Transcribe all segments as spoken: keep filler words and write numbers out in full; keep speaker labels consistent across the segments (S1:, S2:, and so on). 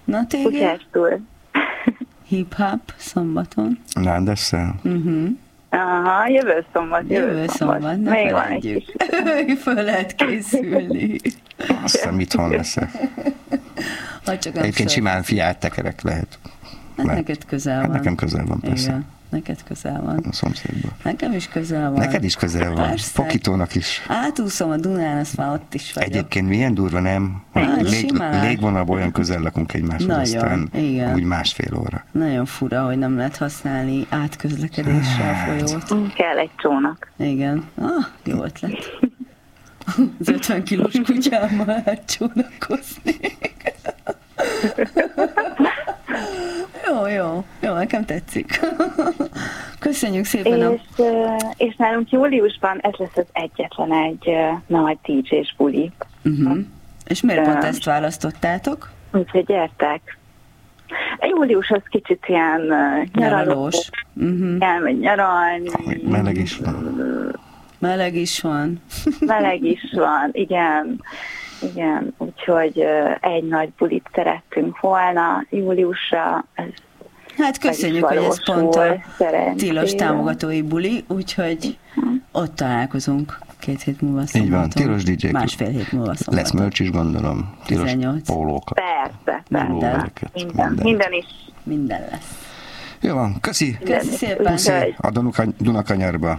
S1: Na téged?
S2: Kutyástól.
S1: Hip-hop szombaton.
S3: Rándesszel?
S1: Uh-huh.
S2: Aha, jövő szombat.
S1: Jövő, jövő szombat, szombat. Ne
S2: Még
S1: felejtjük. Föl lehet készülni.
S3: Azt hiszem, itthon leszek. Egyébként simán fiát tekerek lehet.
S1: Hát Le. neked közel
S3: hát
S1: van.
S3: Nekem közel van, persze.
S1: Igen. Neked közel van.
S3: A szomszédban.
S1: Nekem is közel van.
S3: Neked is közel van.
S1: Persze.
S3: Pokitónak is.
S1: Átúszom a Dunán, azt már ott is vagyok.
S3: Egyébként milyen durva, nem?
S1: Hát,
S3: Lég, légvonalban olyan közel lakunk egymáshoz, aztán
S1: igen.
S3: úgy másfél óra.
S1: Nagyon fura, hogy nem lehet használni átközlekedésre a folyót.
S2: Kell egy csónak.
S1: Igen. Ah, jó ötlet. Az ötven kilós kutyámmal átcsónakoznék. Jó, jó, jó, nekem tetszik. Köszönjük szépen.
S2: És, a... és nálunk júliusban ez lesz az egyetlen egy uh, nagy dé dzsés buli.
S1: Uh-huh. És miért pont ezt választottátok?
S2: Úgyhogy gyertek. A július az kicsit ilyen uh, nyaralós. Uh-huh. Elmegy nyaralni.
S3: Meleg is van.
S1: Meleg is van.
S2: Meleg is van, igen. Igen, úgyhogy uh, egy nagy bulit szerettünk volna júliusra. Ez
S1: hát köszönjük, hogy ez pont a tilos támogatói buli, úgyhogy uh-huh. ott találkozunk két hét múlva szombaton.
S3: Így van, tilos dé dzsé.
S1: Másfél hét múlva szombaton.
S3: Lesz merch is, gondolom. Tilos
S1: tizennyolc
S3: pólókat.
S2: Persze,
S1: minden.
S2: Minden. Minden. Minden is.
S1: Minden lesz.
S3: Jó van, köszi.
S1: Köszi szépen.
S3: Puszi a Dunakanyarba.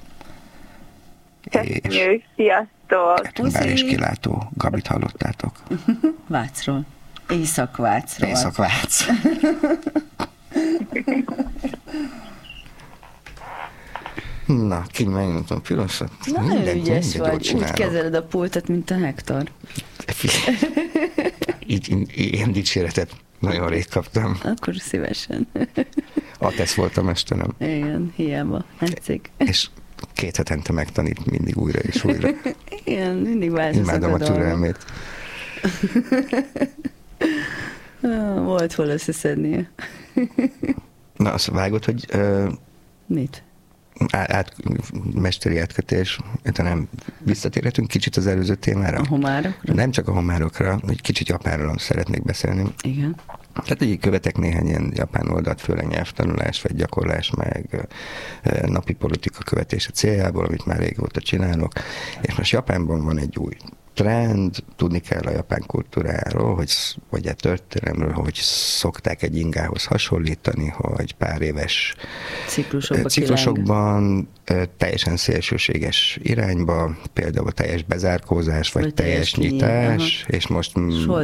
S2: Köszönjük, sziasztok!
S3: Bár és kilátó, Gabit hallottátok.
S1: Vácról. Észak-Vácról.
S3: Észak-Vác. Na, ki megmondtam, pirosat.
S1: Nagyon ügyes vagy, úgy kezeled a pultot, mint a Hektor.
S3: Így ilyen dicséretet nagyon rég kaptam.
S1: Akkor szívesen.
S3: Atesz volt a mesterem.
S1: Igen, hiába, látszik.
S3: És két hetente megtanít mindig újra és újra.
S1: Igen, mindig változik a
S3: Imádom a türelmét.
S1: Volt hol összeszednie.
S3: Na, azt vágod, hogy... Uh,
S1: Mit?
S3: Át, mesteri átkötés, nem visszatérhetünk kicsit az előző témára.
S1: A homárokra?
S3: Nem csak a homárokra, hogy kicsit Japánról szeretnék beszélni.
S1: Igen.
S3: Tehát így követek néhány ilyen japán oldalt, főleg nyelvtanulás, vagy gyakorlás, meg napi politika követése céljából, amit már régóta csinálok. És most Japánban van egy új trend, tudni kell a japán kultúráról, hogy, vagy a történelemről, hogy szokták egy ingához hasonlítani, hogy pár éves
S1: ciklusokba
S3: ciklusokban teljesen szélsőséges irányba, például teljes bezárkózás, vagy, vagy teljes, teljes nyitás, aha. És most,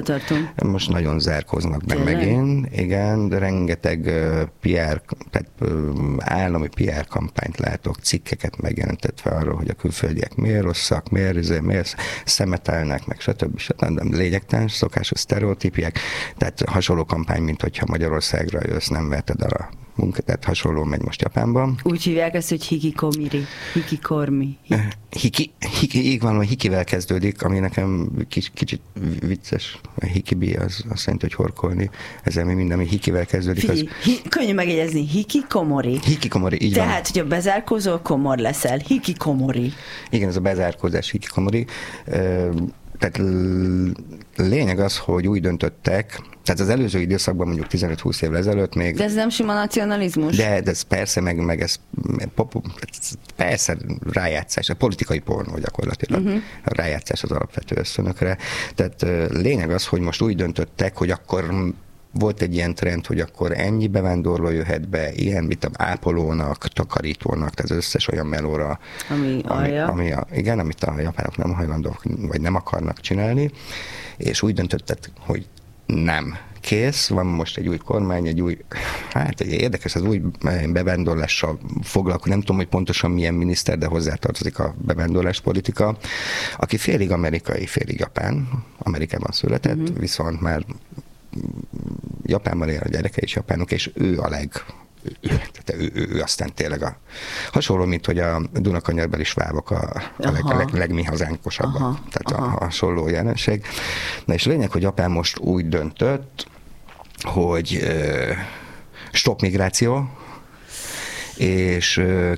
S3: most nagyon zárkóznak be megint. Igen, de rengeteg pé er, tehát állami pé er kampányt látok, cikkeket megjelentetve arról, hogy a külföldiek miért rosszak, miért, miért szemetelnek, meg stb. stb. Lényegtelen, szokásos sztereotípiák, tehát hasonló kampány, mint hogyha Magyarországra jössz, nem vetted el a munkát, tehát hasonló megy most Japánban.
S1: Úgy hívják ezt, hogy hikikomiri, hikikormi.
S3: Hiki, hiki, így van, hogy hikivel kezdődik, ami nekem kicsit, kicsit vicces. A hikibi az azt jelenti, hogy horkolni. Ezzel mi minden, ami hikivel kezdődik.
S1: Figyelj, az... hi, könnyű megjegyezni, hikikomori.
S3: Hikikomori, így
S1: Tehát,
S3: van.
S1: hogyha bezárkózol, komor leszel. Hikikomori.
S3: Igen, ez a bezárkózás, hikikomori. Tehát lényeg az, hogy úgy döntöttek, tehát az előző időszakban mondjuk tizenöt-húsz évvel ezelőtt még...
S1: De ez nem sima nacionalizmus?
S3: De, de ez persze, meg, meg ez pop, persze rájátszás, a politikai pornó gyakorlatilag. Uh-huh. A rájátszás az alapvető ösztönökre. Tehát lényeg az, hogy most úgy döntöttek, hogy akkor volt egy ilyen trend, hogy akkor ennyi bevándorló jöhet be, ilyen, mint a ápolónak, takarítónak, tehát az összes olyan melóra,
S1: ami, ami,
S3: ami a, igen, amit a japánok nem hajlandók, vagy nem akarnak csinálni, és úgy döntöttek, hogy nem. Kész, van most egy új kormány, egy új, hát egy érdekes, az új bevándorlással foglalkozik, nem tudom, hogy pontosan milyen miniszter, de hozzátartozik a bevándorlás politika, aki félig amerikai, félig japán, Amerikában született, mm-hmm. viszont már Japánban él a gyereke is japánok, és ő a leg, ő, tehát ő, ő, ő aztán tényleg a hasonló, mint hogy a Dunakanyarbeli svábok a, a leg, leg, legmi hazánkosabbak. Aha, tehát aha. A, a hasonló jelenség. Na és lényeg, hogy Japán most úgy döntött, hogy uh, stop migráció, és uh,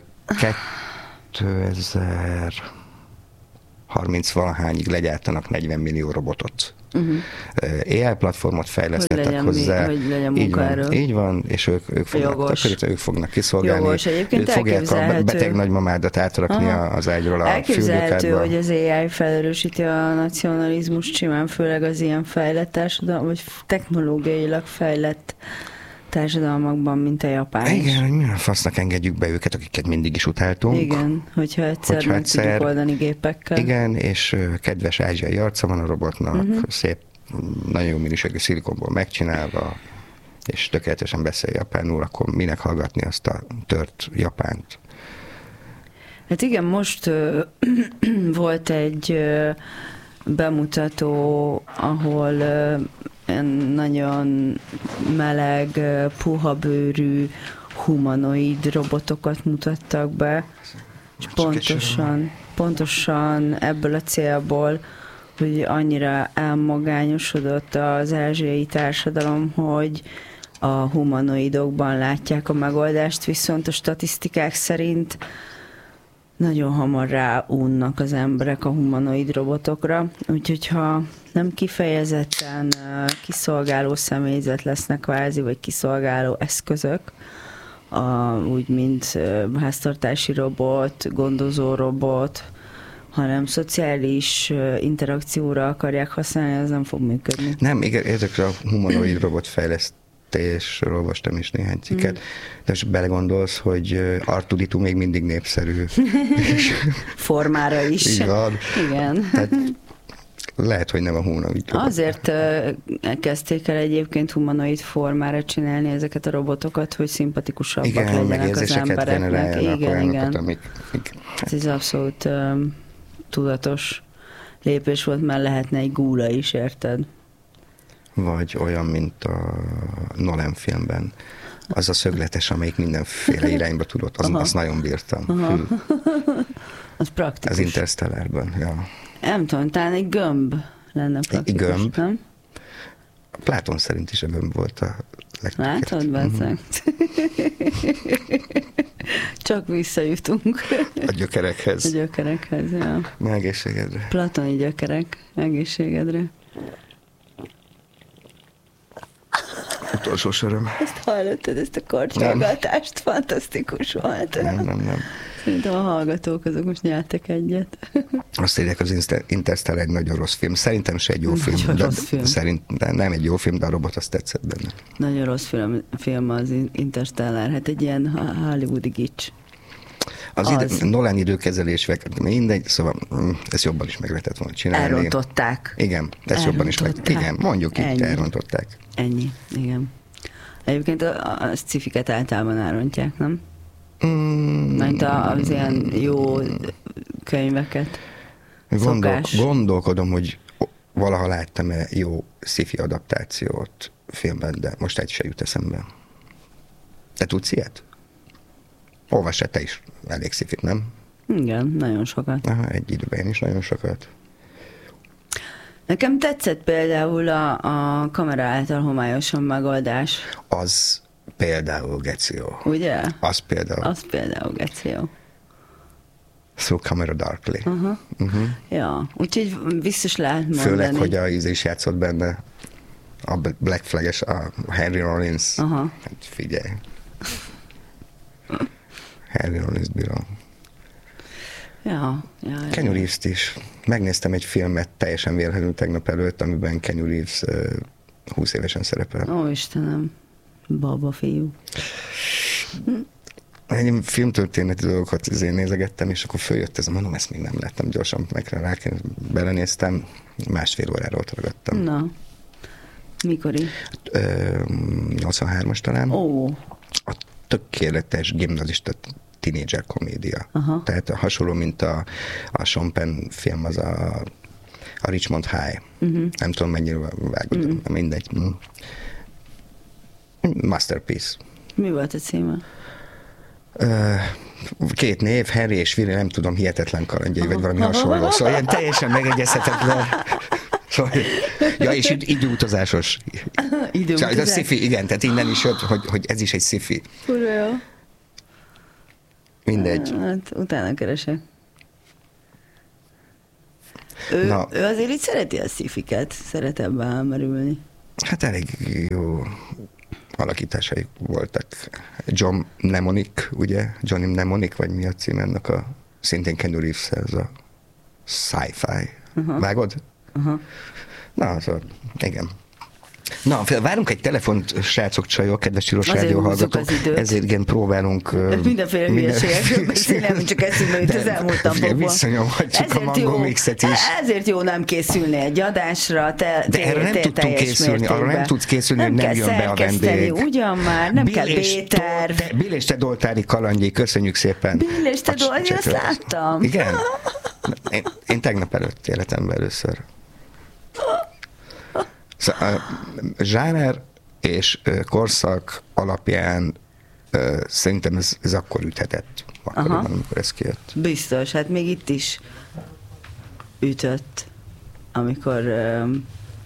S3: kétezer-harminc valahányig legyártanak negyven millió robotot. Uh-huh. á i platformot fejlesztettek
S1: hogy legyen,
S3: hozzá.
S1: Hogy legyen
S3: így van, így van, és ők, ők fognak takarítani, ők fognak kiszolgálni.
S1: Jogos, egyébként
S3: fogják a beteg nagymamádat átrakni Aha. az ágyról a
S1: elképzelhető, hogy az á i felerősíti a nacionalizmus simán, főleg az ilyen fejlett társadalom, vagy technológiailag fejlett társadalmakban, mint a japán.
S3: Igen, hogy milyen fasznak engedjük be őket, akiket mindig is utáltunk.
S1: Igen, hogyha egyszer hogyha meg egyszer, tudjuk oldani gépekkel.
S3: Igen, és kedves ázsiai arca van a robotnak, uh-huh. szép, nagyon jó minőségű szilikonból megcsinálva, és tökéletesen beszél japánul, akkor minek hallgatni azt a tört japánt?
S1: Hát igen, most ö, volt egy ö, bemutató, ahol ö, nagyon meleg, puha bőrű, humanoid robotokat mutattak be, és pontosan, pontosan ebből a célból, hogy annyira elmagányosodott az ázsiai társadalom, hogy a humanoidokban látják a megoldást, viszont a statisztikák szerint nagyon hamar ráunnak az emberek a humanoid robotokra, úgyhogy ha nem kifejezetten kiszolgáló személyzet lesznek kvázi, vagy kiszolgáló eszközök, a, úgy mint háztartási robot, gondozó robot, hanem szociális interakcióra akarják használni, az nem fog működni.
S3: Nem, igen, ezekre a humanoid robot fejlesztésről olvastam is néhány cikket, mm. de most belegondolsz, hogy Artuditu még mindig népszerű.
S1: Formára is.
S3: Igen.
S1: Igen.
S3: Tehát lehet, hogy nem a humanoid robot.
S1: Azért uh, kezdték el egyébként humanoid formára csinálni ezeket a robotokat, hogy szimpatikusabbak
S3: igen,
S1: legyenek az embereknek. Igen, igen.
S3: Amik,
S1: ez is abszolút uh, tudatos lépés volt, mert lehetne egy gúla is, érted?
S3: Vagy olyan, mint a Nolan filmben. Az a szögletes, amelyik mindenféle irányba tudott, az, azt nagyon bírtam.
S1: Az praktikus.
S3: Az Interstellárban, ja.
S1: Nem tudom, talán egy gömb lenne praktikus,
S3: gömb.
S1: Nem?
S3: Pláton szerint is a gömb volt a legtökéletesebb.
S1: Látod, bezzeg? Csak visszajutunk.
S3: A gyökerekhez.
S1: A gyökerekhez, ja.
S3: Na, egészségedre.
S1: Platoni gyökerek, egészségedre.
S3: Utolsó söröm.
S1: Ezt hallottad, ezt a kortyolgatást? Fantasztikus volt.
S3: Nem, nem, nem.
S1: Szerintem a hallgatók azok most nyertek egyet.
S3: Azt írják, az Interstellar egy nagyon rossz film. Szerintem se egy jó film.
S1: Nagyon
S3: de
S1: rossz film.
S3: Szerint, nem egy jó film, de a robot azt tetszett benne.
S1: Nagyon rossz film, film az Interstellar. Hát egy ilyen hollywoodi gics.
S3: Az, az. Idő, Nolan időkezelés, mindegy, szóval ezt jobban is meg lehetett volna csinálni.
S1: Elrontották.
S3: Igen, ezt jobban is meg. Igen, mondjuk így, Ennyi. elrontották.
S1: Ennyi, igen. Egyébként a, a sci-fiket általában elrontják, nem?
S3: Mm.
S1: Mert az ilyen jó könyveket.
S3: Gondol, gondolkodom, hogy valaha láttam-e jó sci-fi adaptációt filmben, de most egy se jut eszembe. Te tudsz ilyet? Olvass te is elég sci-fit, nem?
S1: Igen, nagyon sokat.
S3: Aha, egy időben is nagyon sokat.
S1: Nekem tetszett például a, a kamera által homályosan megoldás.
S3: Az például geció.
S1: Ugye?
S3: Az például.
S1: Az például geció.
S3: So camera darkly.
S1: Uh-huh. Uh-huh. Ja, úgyhogy biztos lehet mondani.
S3: Főleg, hogy a íz is játszott benne. A Black Flag-es, a Henry Rollins.
S1: Uh-huh.
S3: Hát figyelj. Henry Rollins bírom.
S1: Ja, ja, ja.
S3: Keanu Reeves-t is. Megnéztem egy filmet teljesen véletlenül tegnap előtt, amiben Keanu Reeves uh, húsz évesen szerepel.
S1: Ó, Istenem. Baba fiú.
S3: Egy filmtörténeti dolgokat én nézegettem, és akkor följött ez, mondom, ezt még nem láttam, gyorsan meg rá belenéztem, másfél órára ott ragadtam.
S1: Na, mikori?
S3: nyolcvanhármas talán.
S1: Ó.
S3: A tökéletes gimnazista tínédzser komédia.
S1: Aha.
S3: Tehát hasonló, mint a, a Sean Penn film, az a, a Richmond High. Uh-huh. Nem tudom, mennyire vágod, uh-huh. mindegy. Masterpiece.
S1: Mi volt a címe?
S3: Uh, két név, Harry és Willy, nem tudom, hihetetlen kalandjai, vagy valami hasonló. Szóval ilyen teljesen megegyezhetetlen. Szóval, ja, és időutazásos.
S1: Időutazás.
S3: Szóval, a sci-fi, igen, tehát innen is jött, hogy, hogy ez is egy sci-fi.
S1: Fura jó.
S3: Mindegy.
S1: Hát, utána keresek. Ő, Na, ő azért így szereti a sci-fiket, szeret ebbe elmerülni.
S3: Hát elég jó alakításai voltak. John Mnemonic, ugye? Johnny Mnemonic, vagy mi a cím ennek a szintén Keanu Reeves, ez a sci-fi. Uh-huh. Vágod? Uh-huh. Na, szóval, igen. Na, várunk egy telefont, srácok, csajok, kedves Tilos Rádió hallgatók. Ezért igen, próbálunk...
S1: Mindenféle hülyeségekről beszélni, csak eszünkbe jut az elmúlt napokban.
S3: Visszanyomhatjuk a Mango Mixet is.
S1: Ezért jó nem készülni egy adásra, te,
S3: de erre nem tudtunk készülni, arra nem tudsz készülni, hogy nem jön be a vendég.
S1: Ugyan már, nem Bill kell B-terv.
S3: Bill és te Doltári kalandjai, köszönjük szépen.
S1: Bill és te Doltári, azt láttam.
S3: Igen? Én, én tegnap előtt életemben először. Szóval a zsáner és korszak alapján uh, szerintem ez, ez akkor üthetett, akkoriban, amikor ez kijött.
S1: Biztos, hát még itt is ütött, amikor um,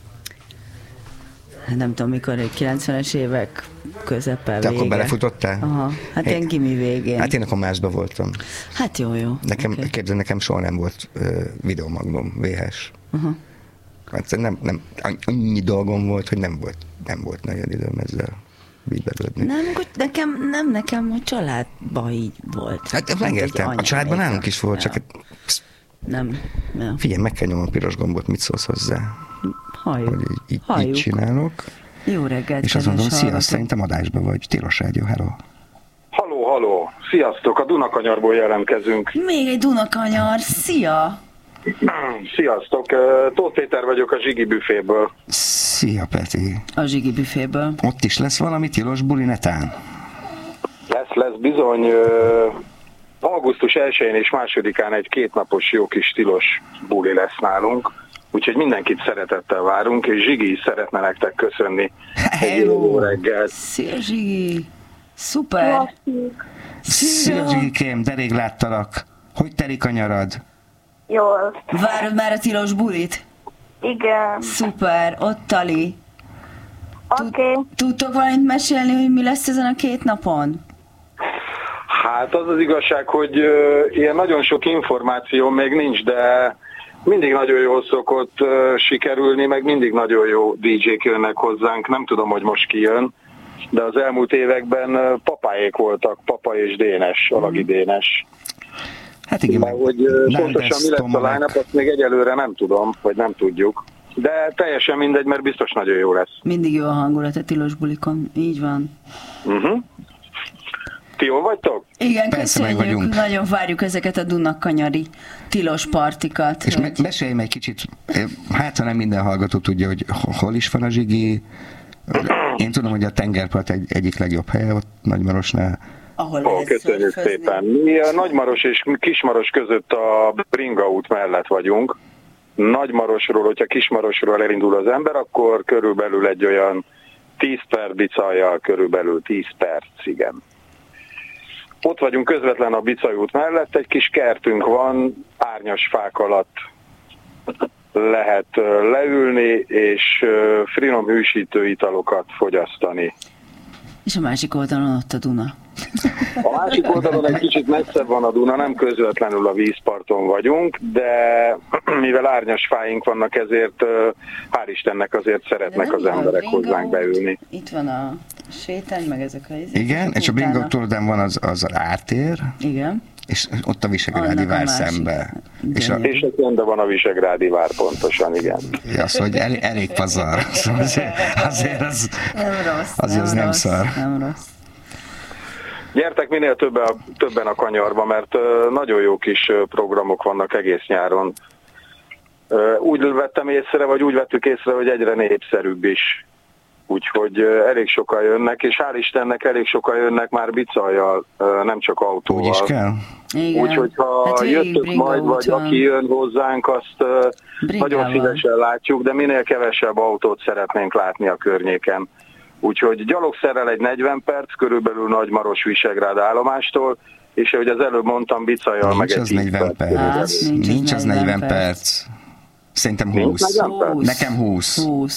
S1: nem tudom, mikor egy kilencvenes évek közepe vége.
S3: Te akkor belefutottál?
S1: Aha, hát én, én gimi végén.
S3: Hát én akkor másba voltam.
S1: Hát jó, jó.
S3: Nekem,
S1: okay.
S3: Képzel, nekem soha nem volt uh, videomagnum, vé há es. Uh-huh. Hát nem, nem, annyi dolgom volt, hogy nem volt, nem volt nagyon időm ezzel bíbelődni.
S1: Nem, nekem, nem, nekem a családban így volt.
S3: Hát megértem, a családban nálunk is volt, ja. csak...
S1: Nem. Ja.
S3: Figyelj, meg kell nyomom a piros gombot, mit szólsz hozzá?
S1: Halljuk.
S3: Hogy így, így, így csinálok.
S1: Jó reggelt.
S3: És azt mondom, szia, szerintem adásban vagy. Tilos Rádió, hello.
S4: Halló, halló, sziasztok, a Dunakanyarból jelentkezünk.
S1: Még egy Dunakanyar, szia!
S4: Sziasztok, Tóth Péter vagyok a Zsigi büféből.
S3: Szia, Peti.
S1: A Zsigi büféből.
S3: Ott is lesz valami tilos buli netán?
S4: Lesz, lesz bizony. augusztus elsején és másodikán egy kétnapos jó kis tilos buli lesz nálunk. Úgyhogy mindenkit szeretettel várunk, és Zsigi is szeretne nektek köszönni.
S1: Hello. Jó reggelt. Szia, Zsigi. Szuper.
S3: Szia, Zsigikém, de rég láttalak. Hogy telik a nyarad?
S2: Jól.
S1: Várod már a tilos bulit?
S2: Igen.
S1: Szuper, ott tali.
S2: Oké. Okay.
S1: Tudtok valamit mesélni, hogy mi lesz ezen a két napon?
S4: Hát az az igazság, hogy uh, ilyen nagyon sok információ még nincs, de mindig nagyon jól szokott uh, sikerülni, meg mindig nagyon jó dé jék jönnek hozzánk. Nem tudom, hogy most ki jön, de az elmúlt években uh, papáék voltak, Papa és Dénes, Alagi Dénes.
S3: Hát igen,
S4: de hogy pontosan mi lesz a line-up, azt még egyelőre nem tudom, vagy nem tudjuk. De teljesen mindegy, mert biztos nagyon jó lesz.
S1: Mindig jó a hangulat a tilos bulikon, így van.
S4: Uh-huh. Ti jól vagytok?
S1: Igen, persze, köszönjük. Nagyon várjuk ezeket a Dunakanyari tilos partikat.
S3: És me- mesélj egy kicsit, hát ha nem minden hallgató tudja, hogy hol is van a Zsigi. Én tudom, hogy a tengerpart egy, egyik legjobb helye ott Nagymarosnál.
S1: Ahol
S4: oh, köszönjük szépen. Mi a Nagymaros és Kismaros között a Bringa út mellett vagyunk. Nagymarosról, hogyha Kismarosról elindul az ember, akkor körülbelül egy olyan tíz perc bicajjal, körülbelül tíz perc, igen. Ott vagyunk közvetlen a Bicaj út mellett, egy kis kertünk van, árnyas fák alatt lehet leülni, és finom hűsítő italokat fogyasztani.
S1: És a másik oldalon ott a Duna.
S4: A másik oldalon egy kicsit messzebb van a Duna, nem közvetlenül a vízparton vagyunk, de mivel árnyas fáink vannak, ezért hál' Istennek azért szeretnek az emberek hozzánk beülni.
S1: Itt van a sétány, meg ezek a izék.
S3: Igen, és a Bringa túloldán van az, az ártér.
S1: Igen.
S3: És ott a Visegrádi vár szembe.
S4: És, a, és ott jönde van a Visegrádi vár, pontosan, igen.
S3: Ja, szóval, hogy elég, elég pazar. Szóval azért, azért az
S1: nem rossz,
S3: azért
S1: nem,
S3: az nem
S1: rossz,
S3: szar.
S1: Nem rossz.
S4: Gyertek minél többen a, többen a kanyarba, mert nagyon jó kis programok vannak egész nyáron. Úgy vettem észre, vagy úgy vettük észre, hogy egyre népszerűbb is. Úgyhogy elég sokan jönnek, és hál' Istennek elég sokan jönnek már bicajjal, nem csak autóval.
S3: Úgy is kell.
S4: Úgyhogy ha hát jöttök majd, vagy úton. Aki jön hozzánk, azt Brigával. Nagyon szívesen látjuk, de minél kevesebb autót szeretnénk látni a környéken. Úgyhogy gyalogszerrel egy negyven perc, körülbelül Nagymaros Visegrád állomástól, és ahogy az előbb mondtam, bicajjal meg egy
S3: tíz perc. perc. Nincs, nincs az negyven perc. perc. Szerintem húsz. Nekem húsz.
S1: húsz.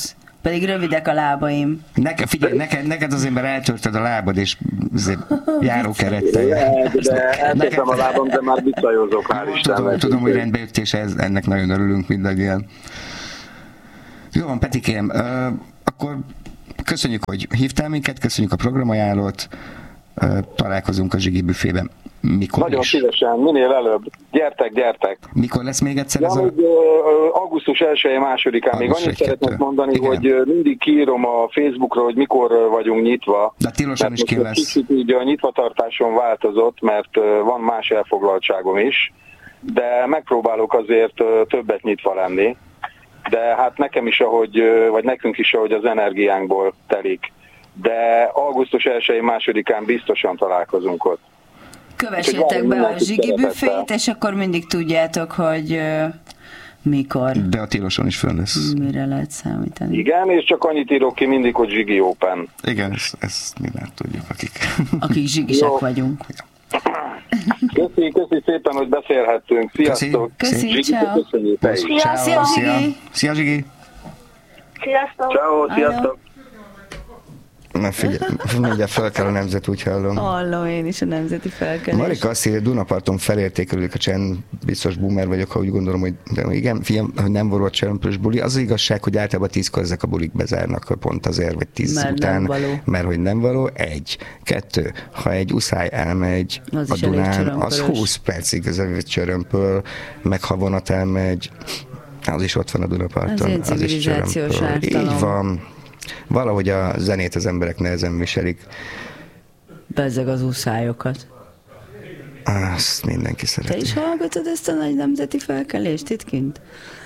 S1: Pedig rövidek a lábaim.
S3: Neke, figyelj, neked, neked azért már eltörted a lábad, és járókerettel.
S4: De eltörtem a lábam, de már visszajozok, hál' Istennek.
S3: Tudom, tudom, hogy rendbe jött, és ez, ennek nagyon örülünk mindannyian. Jó van, Petikém, uh, akkor köszönjük, hogy hívtál minket, köszönjük a programajánlót, uh, találkozunk a Zsigi büfében. Mikor
S4: Nagyon
S3: is?
S4: szívesen, minél előbb. Gyertek, gyertek.
S3: Mikor lesz még egyszer
S4: ja,
S3: ez a...
S4: hogy, uh, augusztus elsején, másodikán. Még annyit szeretnék mondani, igen, hogy uh, mindig kiírom a Facebookra, hogy mikor uh, vagyunk nyitva.
S3: De tilosan is ki lesz.
S4: Kicsit így a nyitvatartáson változott, mert uh, van más elfoglaltságom is, de megpróbálok azért uh, többet nyitva lenni. De hát nekem is, ahogy, vagy nekünk is, ahogy az energiánkból telik. De augusztus elsején, másodikán biztosan találkozunk ott.
S1: Kövessétek be a Zsigi büfét, és akkor mindig tudjátok, hogy uh, mikor.
S3: De a tiloson is fönn lesz.
S1: Mire lehet számítani.
S4: Igen, és csak annyit írok ki mindig, hogy Zsigi Open.
S3: Igen, ezt, ezt mindent tudjuk, akik...
S1: Akik zsigisek jó vagyunk.
S4: Köszi, köszi szépen, hogy beszélhettünk. Sziasztok!
S1: Köszi, köszi, ciao.
S2: Szia, szia, Zsigi!
S3: Szia, Zsigi!
S2: Sziasztok!
S4: Ciao, sziasztok!
S3: Na figyelj, mindjárt fel kell a nemzet, úgy hallom.
S1: Hallom én is a nemzeti felkelés.
S3: Marika azt írja, Dunaparton felértékelődik a csend, biztos boomer vagyok, ha úgy gondolom, hogy de igen, figyelj, hogy nem volt csörömpös buli. Az, az igazság, hogy általában tízkor ezek a bulik bezárnak pont azért, vagy tíz
S1: mert
S3: után,
S1: nem
S3: mert hogy nem való. Egy. Kettő. Ha egy uszály elmegy
S1: az
S3: a Dunán, az húsz percig az csörömpöl, meg ha vonat elmegy, az is ott van a Dunaparton.
S1: Ez az is csörömpöl.
S3: Így van. Valahogy a zenét az emberek nehezen viselik.
S1: Bezzeg az úszályokat.
S3: Azt mindenki szereti.
S1: Te is hallgatod ezt a nagy nemzeti felkelést itt kint?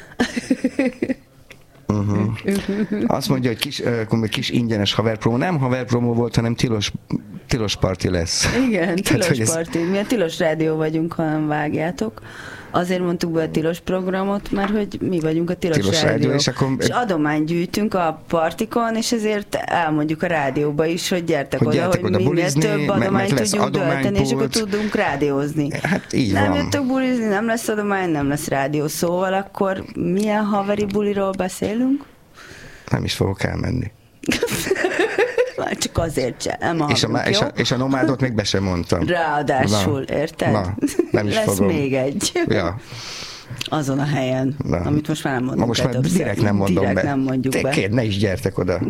S3: Uh-huh. Azt mondja, hogy kis, uh, kis ingyenes haverpromó. Nem haverpromó volt, hanem tilos, tilos parti lesz.
S1: Igen, tilos Tehát, parti. Ez... Mi a tilos rádió vagyunk, ha nem vágjátok. Azért mondtuk be a tilos programot, mert hogy mi vagyunk a tilos, tilos rádió. rádió és, akkor... és adományt gyűjtünk a partikon, és ezért elmondjuk a rádióba is, hogy gyertek hogy oda, gyertek hogy oda minél bulizni, több adományt tudjunk tölteni, és akkor tudunk rádiózni.
S3: Hát így
S1: nem
S3: van.
S1: jöttök bulizni, nem lesz adomány, nem lesz rádió. Szóval akkor milyen haveri buliról beszélünk?
S3: Nem is fogok elmenni.
S1: Már csak azért sem, nem
S3: és, a, és, a, és a nomádot még be sem mondtam.
S1: Ráadásul, na, érted?
S3: Na, nem is
S1: lesz
S3: fogom.
S1: még egy.
S3: Ja.
S1: Azon a helyen, na. Amit most már nem mondunk.
S3: Most már direkt nem mondom
S1: direkt
S3: be.
S1: nem mondjuk
S3: Te,
S1: be.
S3: Kér, ne is gyertek oda.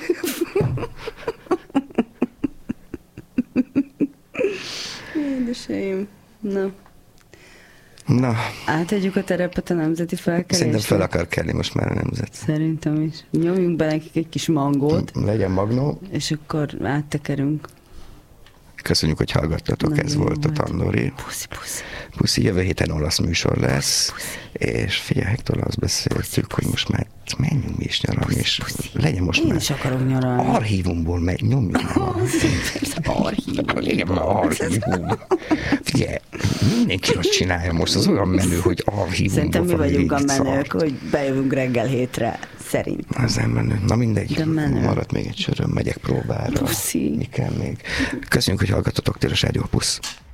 S1: Édeseim. Na.
S3: Na.
S1: Átadjuk a terepet a nemzeti felkelésre.
S3: Szerintem fel akar kelni most már a nemzet.
S1: Szerintem is. Nyomjunk be nekik egy kis mangót.
S3: Legyen magnó.
S1: És akkor áttekerünk.
S3: Köszönjük, hogy hallgattatok, na, ez volt a Tandori.
S1: Puszi, puszi.
S3: Puszi, jövő héten olasz műsor lesz, puszi, puszi. És figyelj, Hektorral azt beszéltük, puszi, hogy puszi. Most már menjünk mi is nyaralni, puszi, és puszi. Legyen most
S1: Én
S3: már...
S1: Én is akarok nyaralni.
S3: Archívumból megy, nyomjuk már.
S1: Archívum.
S3: Legyen már archívum. Figyelj, mindenki azt csinálja most, az olyan menő, hogy archívumból.
S1: Szerintem mi vagyunk a menők, hogy bejövünk reggel hétre. Szerintem.
S3: Az nem menő. Na mindegy,
S1: menő.
S3: Maradt még egy söröm, megyek próbára.
S1: Puszi.
S3: Mi kell még? Köszönjük, hogy hallgattatok, Tilos Rádió, pusz.